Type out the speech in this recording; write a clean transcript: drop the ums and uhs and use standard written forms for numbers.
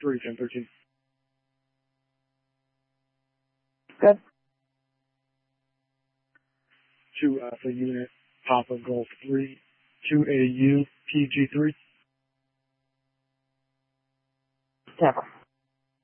3, 1013. Good. 2 Alpha Unit, Papa Golf 3, 2AU, PG3. Tampa.